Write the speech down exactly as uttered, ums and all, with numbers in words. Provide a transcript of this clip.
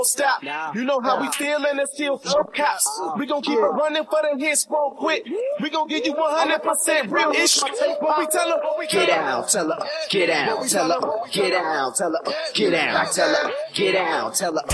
stop. You know how we feel and it's still full caps. We gon' keep it running for the hits, won't quit. We gon' give you one hundred percent real ish. What we tell her, Get out, tell her, get out, tell her, get out, tell her, get out, tell her, get out, tell her.